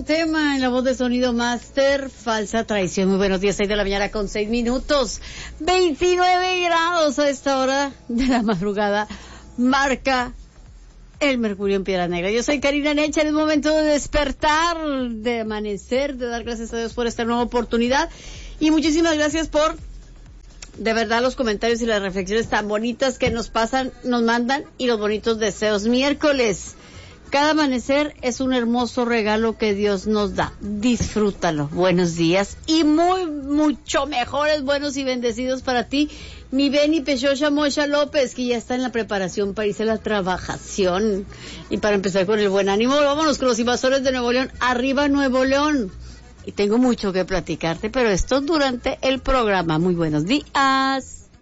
tema en la voz de Sonido Master, Falsa Traición. Muy buenos días, 6 de la mañana con 6 minutos. 29 grados a esta hora de la madrugada. Marca el mercurio en Piedra Negra. Yo soy Karina Necha, en el momento de despertar, de amanecer, de dar gracias a Dios por esta nueva oportunidad. Y muchísimas gracias por, de verdad, los comentarios y las reflexiones tan bonitas que nos pasan, nos mandan, y los bonitos deseos. Miércoles. Cada amanecer es un hermoso regalo que Dios nos da. Disfrútalo. Buenos días y mucho mejores, buenos y bendecidos para ti, mi Beni Pechocha Mocha López, que ya está en la preparación para irse a la trabajación. Y para empezar con el buen ánimo, vámonos con los invasores de Nuevo León. Arriba Nuevo León. Y tengo mucho que platicarte, pero esto durante el programa. Muy buenos días.